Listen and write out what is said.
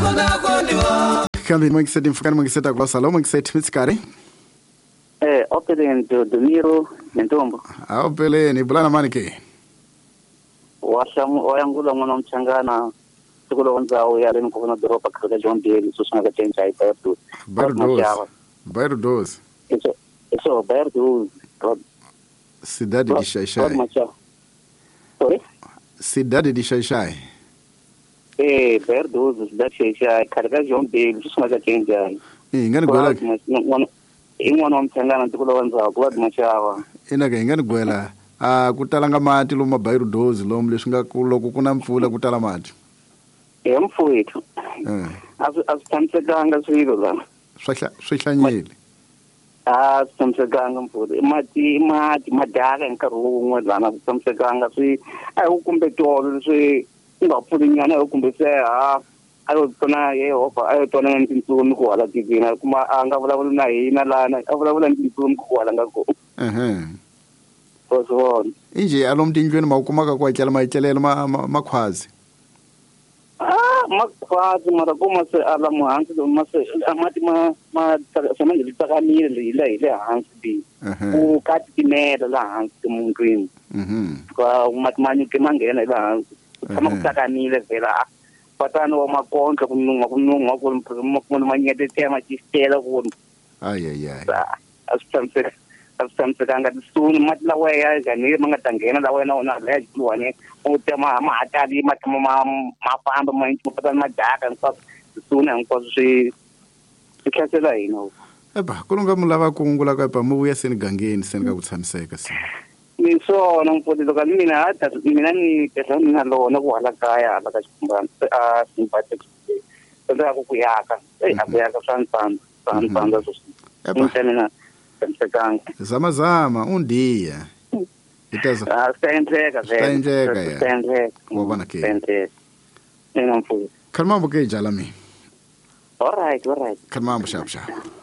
kambe mwengiseti mfukani mwengiseta kwa salo mwengiseti mitsikari opeleni Domiro Ntombo opeleni bulana mani ke wayangula mwana mchangana tukulo wanzao yale nikufuna doropa katika John Deere susuna ka change ai Bairros eso Bairros cidade de Xaixai cidade de Xaixai Bairros cidade de Xaixai katika John Deere susuna ka change ai ingani gwela in'wana mchangana tukulo wanzao kwa machawa ingani gwela kutalanga mati lo maBairros lo leswi nga ku loko kuna mpfula kutala mati mfowethu asithamsekanga swilo la swihlanyile asithamsekanga mfowethu mati madaka hi nkarhi wun'we lana asithamsekanga swi a hi ku kumbe tolo leswi nga pfulinyana hi ku kumbe se a yo tona Yehova a yo tona na tintsumi ku hala tikina kuma a nga vulavula na hina lana a vulavula na tintsumi ku hala nga ko swona inje alomu tindlweni ma kumaka ku atyela mayicelelo makhwazi makhwati mara kuma se ala muhansi mase amati ma samanje litakamile ile hansi bi ku kati timela la hansi timungwini kwa matmanyu ke mangena la hansi kama kutakamile vela patano wa makontra kununga ku manyete tema chistela ku ai asithamsekanga tisuni mati lawa ya ganile mangatangena lawa na ona la jiwane utema mahatali matama mafamba mapata madaka nsa tisuni hinkwaswo swi khensela hina kulunga mulava kungula ka pa muvuya seni gangeni seni ka ku tshamiseka ni swona mfundisi ka mina ni pesa na lona ku hala kaya hala ka xikumbana sympathetic swa ku yaka akuyaka swa ntsandza swona zama undiya sitaendleka wabona ke ina mfundisi khalmambo ke jala mi all right khalmambo sharp